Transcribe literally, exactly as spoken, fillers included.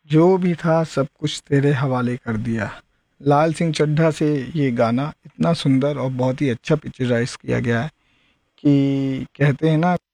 जो भी था सब कुछ तेरे हवाले कर दिया। लाल सिंह चड्ढा से ये गाना इतना सुंदर और बहुत ही अच्छा पिक्चराइज किया गया है कि कहते हैं ना